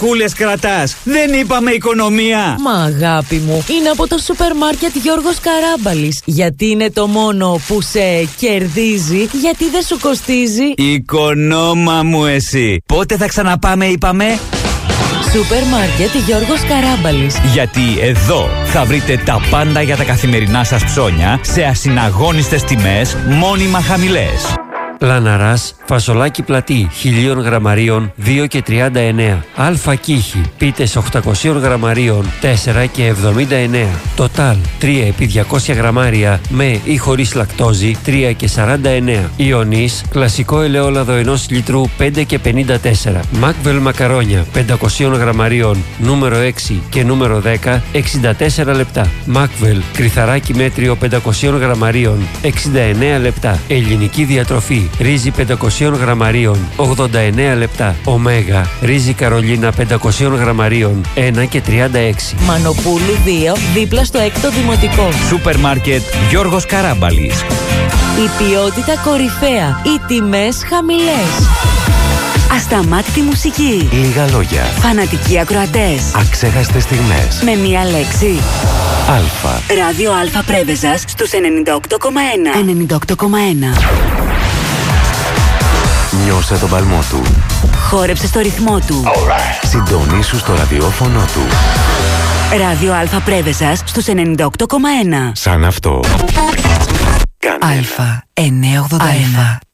Κούλες κρατάς. Δεν είπαμε οικονομία. Μα αγάπη μου, είναι από το σούπερ μάρκετ Γιώργος Καράμπαλης. Γιατί είναι το μόνο που σε κερδίζει, γιατί δεν σου κοστίζει. Οικονόμα μου εσύ. Πότε θα ξαναπάμε είπαμε? Σούπερ μάρκετ Γιώργος Καράμπαλης. Γιατί εδώ θα βρείτε τα πάντα για τα καθημερινά σας ψώνια σε ασυναγώνιστες τιμές, μόνιμα χαμηλές. Λαναράς, φασολάκι πλατή 1000 γραμμαρίων 2 και 39. Αλφα κύχη, πίτες 800 γραμμαρίων 4 και 79. Τοτάλ 3 επί 200 γραμμάρια με ή χωρίς λακτόζη 3 και 49. Ιωνής, κλασικό ελαιόλαδο 1 λιτρού 5 και 54. Μάκβελ μακαρόνια 500 γραμμαρίων νούμερο 6 και νούμερο 10 64 λεπτά. Μάκβελ, κρυθαράκι μέτριο 500 γραμμαρίων 69 λεπτά. Ελληνική διατροφή. Ρύζι 500 γραμμαρίων 89 λεπτά. Ωμέγα, ρύζι Καρολίνα 500 γραμμαρίων 1 και 36. Μανοπούλου 2, δίπλα στο 6ο Δημοτικό. Σούπερ μάρκετ Γιώργος Καράμπαλης. Η ποιότητα κορυφαία, οι τιμές χαμηλές. Ασταμάτητη μουσική. Λίγα λόγια. Φανατικοί ακροατές. Αξέχαστες στιγμές. Με μία λέξη. Αλφα. Ράδιο Αλφα Πρέβεζας στους 98,1. 98,1. Νιώσε τον παλμό του. Χόρεψε στο ρυθμό του. Συντονίσου στο ραδιόφωνο του. Ράδιο Αλφα Πρέβεζας στους 98,1. Σαν αυτό. Αλφα 981.